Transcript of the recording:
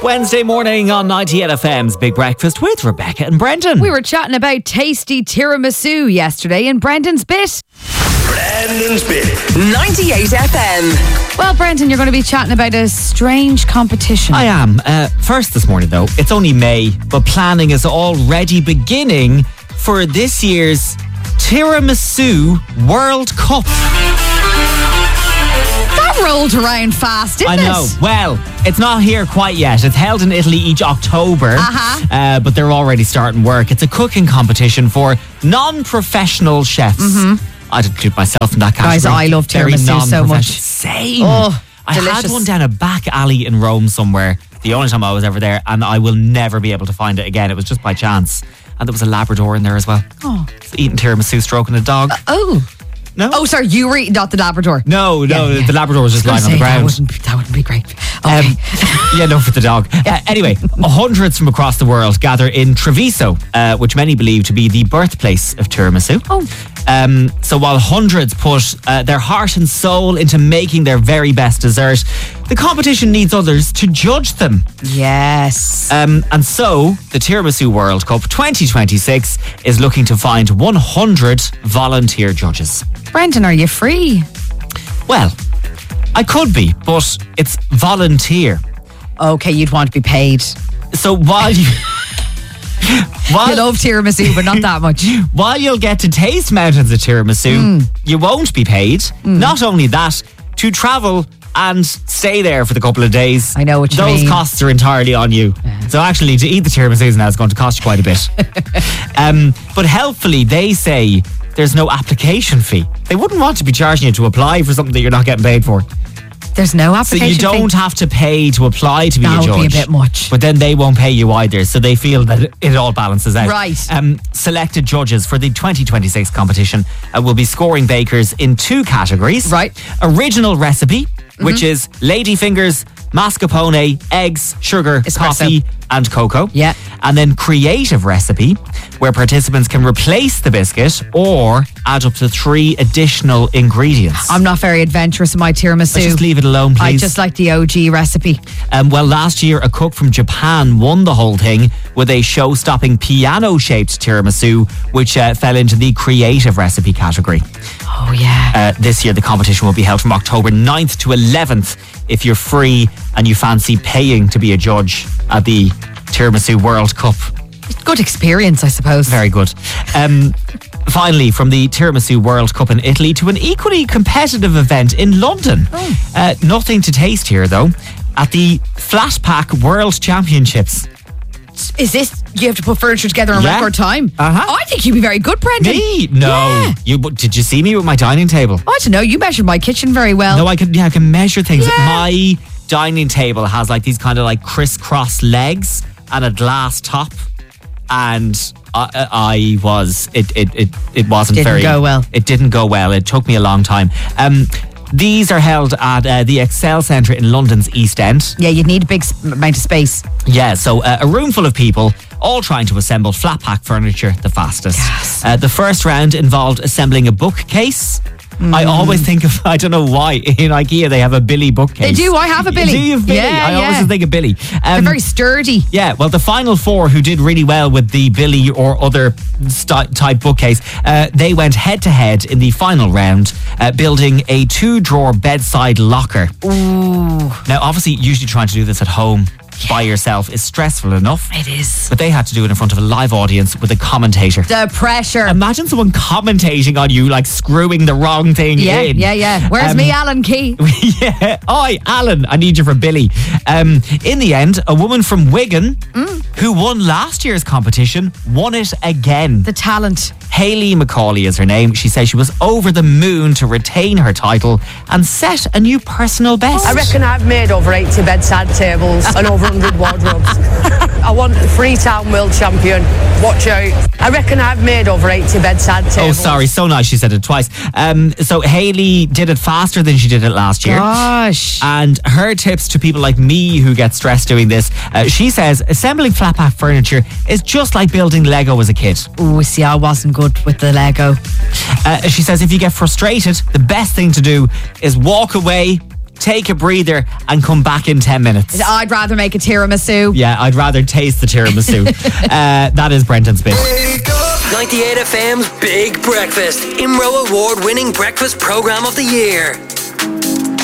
Wednesday morning on 98 FM's Big Breakfast with Rebecca and Brendan. We were chatting about tasty tiramisu yesterday in Brendan's Bit. Brendan's Bit. 98 FM. Well, Brendan, you're going to be chatting about a strange competition. I am. First this morning, though, it's only May, but planning is already beginning for this year's Tiramisu World Cup. That rolled around fast, didn't it? I know. Well, it's not here quite yet. It's held in Italy each October, but they're already starting work. It's a cooking competition for non-professional chefs. I'd include myself in that category. Guys, I love tiramisu so much. Same. Oh, I delicious. had one down a back alley in Rome somewhere, the only time I was ever there, and I will never be able to find it again. It was just by chance. And there was a Labrador in there as well. Oh. Eating tiramisu, stroking a dog. No? Oh, sorry, you were eating, not the Labrador. No, the Labrador was just lying on the ground. That wouldn't be great. Okay. Yeah, no, for the dog. Anyway, hundreds from across the world gather in Treviso, which many believe to be the birthplace of tiramisu. So while hundreds put their heart and soul into making their very best dessert, the competition needs others to judge them. Yes. And so the Tiramisu World Cup 2026 is looking to find 100 volunteer judges. Brendan, are you free? Well, I could be, but it's volunteer. Okay, you'd want to be paid. So while you... You love tiramisu, but not that much. While you'll get to taste mountains of tiramisu, you won't be paid. Not only that, to travel and stay there for the couple of days. I know what you mean. Those costs are entirely on you. So actually, to eat the tiramisu now is going to cost you quite a bit. But helpfully, they say there's no application fee. They wouldn't want to be charging you to apply for something that you're not getting paid for. There's no So application you don't fee. have to pay to apply to be a judge. That would be a bit much. But then they won't pay you either, so they feel that it all balances out. Right. Selected judges for the 2026 competition will be scoring bakers in two categories. Right. Original recipe, which is ladyfingers, mascarpone, eggs, sugar, Espresso. coffee and cocoa. Yeah. And then creative recipe, where participants can replace the biscuit or add up to 3 additional ingredients. I'm not very adventurous in my tiramisu. Just leave it alone, please. I just like the OG recipe. Well, last year, a cook from Japan won the whole thing with a show-stopping piano-shaped tiramisu, which fell into the creative recipe category. Oh, yeah. This year, the competition will be held from October 9th to 11th if you're free and you fancy paying to be a judge at the Tiramisu World Cup. Good experience, I suppose. Very good. Finally, from the Tiramisu World Cup in Italy to an equally competitive event in London. Nothing to taste here, though. At the Flat Pack World Championships. Is this, you have to put furniture together in Yeah. record time? I think you'd be very good, Brendan. Me? No. Yeah. Did you see me with my dining table? I don't know, you measured my kitchen very well. No, I can measure things. Yeah. My dining table has like these kind of like crisscross legs and a glass top, and it wasn't Didn't go well. It didn't go well. It took me a long time. These are held at the Excel Centre in London's East End. Yeah, you'd need a big amount of space. Yeah, so a room full of people all trying to assemble flat pack furniture the fastest. Yes. The first round involved assembling a bookcase. I always think of, I don't know why, in IKEA they have a Billy bookcase. They do, I have a Billy. Do you have Billy? Yeah, I always yeah. think of Billy. They're very sturdy. Yeah, well, the final 4 who did really well with the Billy or other type bookcase, they went head to head in the final round, building a 2-drawer bedside locker. Ooh. Now, obviously, usually trying to do this at home by yourself is stressful enough. It is. But they had to do it in front of a live audience with a commentator. The pressure. Imagine someone commentating on you, like screwing the wrong thing in. Yeah. Where's me, Alan Key? Yeah. Oi, Alan, I need you for Billy. In the end, a woman from Wigan who won last year's competition won it again. The talent. Hayley Macaulay is her name. She says she was over the moon to retain her title and set a new personal best. I reckon I've made over 80 bedside tables and over 100 wardrobes. I want a Freetown world champion. Watch out. I reckon I've made over 80 bedside tables. Oh, sorry. So nice. She said it twice. So Hayley did it faster than she did it last year. Gosh. And her tips to people like me who get stressed doing this, she says assembling flat pack furniture is just like building Lego as a kid. Oh, see, I wasn't good with the Lego. She says if you get frustrated, the best thing to do is walk away, take a breather, and come back in 10 minutes. I'd rather make a tiramisu. Yeah, I'd rather taste the tiramisu. That is Brendan's bit. 98 FM's Big Breakfast, IMRO award-winning breakfast programme of the year.